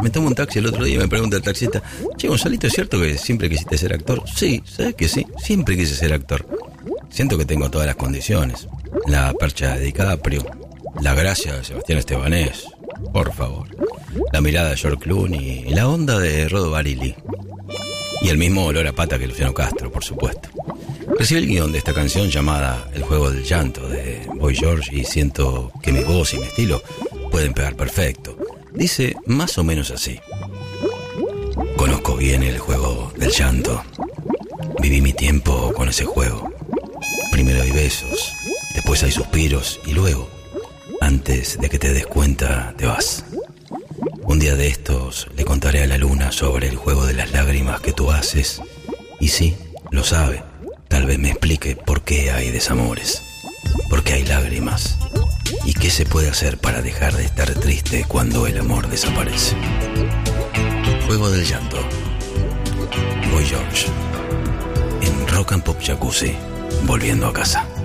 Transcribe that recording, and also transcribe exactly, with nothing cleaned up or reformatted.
Me tomo un taxi el otro día y me pregunta el taxista: che, Gonzalito, ¿es cierto que siempre quisiste ser actor? Sí, ¿sabes que sí? Siempre quise ser actor. Siento que tengo todas las condiciones. La percha de DiCaprio, la gracia de Sebastián Estebanés, por favor, la mirada de George Clooney y la onda de Rodo Barilli. Y el mismo olor a pata que Luciano Castro, por supuesto. Recibí el guión de esta canción llamada El Juego del Llanto de Boy George y siento que mi voz y mi estilo pueden pegar perfecto. Dice más o menos así: conozco bien el juego del llanto. Viví mi tiempo con ese juego. Primero hay besos, después hay suspiros y luego, antes de que te des cuenta, te vas. Un día de estos le contaré a la luna sobre el juego de las lágrimas que tú haces. Y sí, lo sabe. Tal vez me explique por qué hay desamores, por qué hay lágrimas y qué se puede hacer para dejar de estar triste cuando el amor desaparece. Juego del llanto. Boy George. En Rock and Pop Jacuzzi, volviendo a casa.